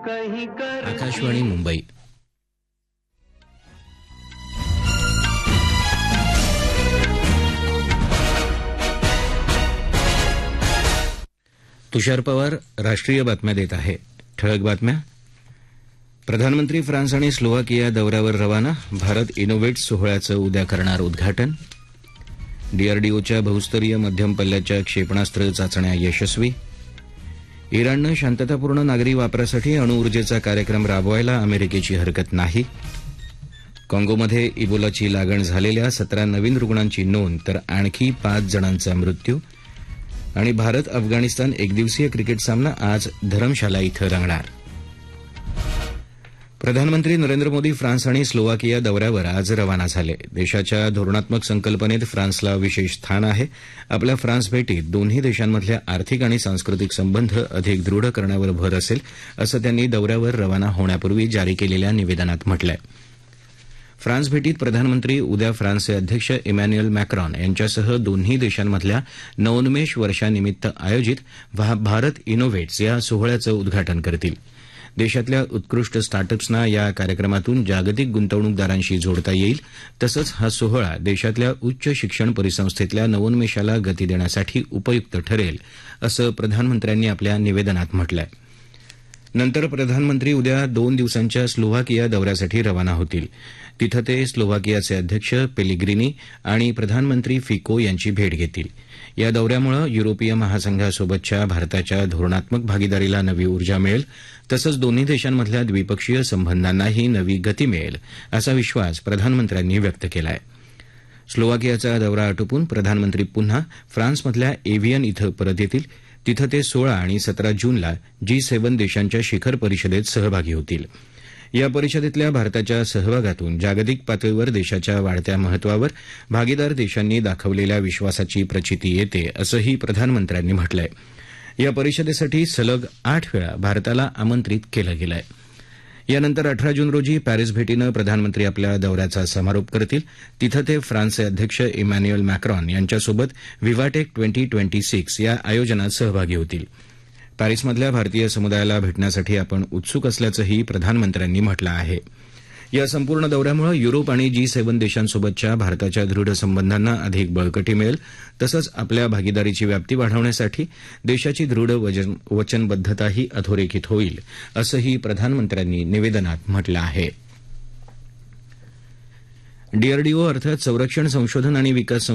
आकाशवाणी मुंबई. तुषार पवार राष्ट्रीय बातम्या देत आहे. ठळक बातम्या. प्रधानमंत्री फ्रान्स आणि स्लोवाकिया दौऱ्यावर रवाना. भारत इनोव्हेट्स सोहळ्याचं उद्या करणार उद्घाटन. डीआरडीओच्या बहुस्तरीय मध्यम पल्ल्याच्या क्षेपणास्त्र चाचण्या यशस्वी. इराणनं शांततापूर्ण नागरी वापरासाठी अणुऊर्जेचा कार्यक्रम राबवायला अमेरिकेची हरकत नाही. काँगोमध्ये इबोलाची लागण झालेल्या 17 नवीन रुग्णांची नोंद, तर आणखी 5 जणांचा मृत्यू. आणि भारत अफगाणिस्तान एकदिवसीय क्रिकेट सामना आज धरमशाला इथं रंगणार. प्रधानमंत्री नरेंद्र मोदी फ्रान्स आणि स्लोवाकिया दौऱ्यावर आज रवाना झाले. देशाच्या धोरणात्मक संकल्पनेत फ्रान्सला विशेष स्थान आहे. आपल्या फ्रान्स भेटीत दोन्ही देशांमधल्या आर्थिक आणि सांस्कृतिक संबंध अधिक दृढ करण्यावर भर असेल, असं त्यांनी दौऱ्यावर रवाना होण्यापूर्वी जारी केलेल्या निवेदनात म्हटलंय. फ्रान्स भेटीत प्रधानमंत्री उद्या फ्रान्सचे अध्यक्ष इमॅन्युएल मॅक्रॉन यांच्यासह दोन्ही देशांमधल्या नवोन्मेष वर्षानिमित्त आयोजित भारत इनोव्हेट्स या सोहळ्याचं उद्घाटन करतील. देशातल्या उत्कृष्ट स्टार्टअप्सना या कार्यक्रमातून जागतिक गुंतवणूकदारांशी जोडता येईल. तसंच हा सोहळा देशातल्या उच्च शिक्षण परिसंस्थेतल्या नवोन्मेषाला गती देण्यासाठी उपयुक्त ठरेल, असं प्रधानमंत्र्यांनी आपल्या निवेदनात म्हटलंय. नंतर प्रधानमंत्री उद्या 2 दिवसांच्या स्लोव्हाकिया दौऱ्यासाठी रवाना होतील. तिथं ते स्लोव्हाकियाचे अध्यक्ष पेलिग्रिनी आणि प्रधानमंत्री फिको यांची भेट घेतील. या दौऱ्यामुळे युरोपीय महासंघासोबतच्या भारताच्या धोरणात्मक भागीदारीला नवी ऊर्जा मिळेल. तसंच दोन्ही देशांमधल्या द्विपक्षीय संबंधांनाही नवी गती मिळेल, असा विश्वास प्रधानमंत्र्यांनी व्यक्त केला आहे. स्लोव्हाकियाचा दौरा आटोपून प्रधानमंत्री पुन्हा फ्रान्समधल्या एव्हियन इथं परत येतील. तिथं ते 16 आणि 17 जूनला G7 देशांच्या शिखर परिषदेत सहभागी होतील. या परिषदेतल्या भारताच्या सहभागातून जागतिक पातळीवर देशाच्या वाढत्या महत्वावर भागीदार देशांनी दाखवलेल्या विश्वासाची प्रचिती येते, असंही प्रधानमंत्र्यांनी म्हटलंय. या परिषदेसाठी सलग 8 वेळा भारताला आमंत्रित केलं गेलंय. यानंतर 18 जून रोजी पॅरिस भेटीनं प्रधानमंत्री आपल्या दौऱ्याचा समारोप करतील. तिथं ते फ्रान्सचे अध्यक्ष इमॅन्युएल मॅक्रॉन यांच्यासोबत व्हिवाटेक 2026 या आयोजनात सहभागी होतील. पॅरिसमधल्या भारतीय समुदायाला भेटण्यासाठी आपण उत्सुक असल्याचंही प्रधानमंत्र्यांनी म्हटलं आहे. या संपूर्ण दौऱ्यामुळे युरोप आणि G7 देशांसोबतच्या भारताच्या दृढ संबंधांना अधिक बळकटी मिळेल. तसंच आपल्या भागीदारीची व्याप्ती वाढवण्यासाठी देशाची दृढ वचनबद्धताही अधोरेखित होईल, असंही प्रधानमंत्र्यांनी निवेदनात म्हटलं आहे. डीआरडीओ अर्थात संरक्षण संशोधन आणि विकास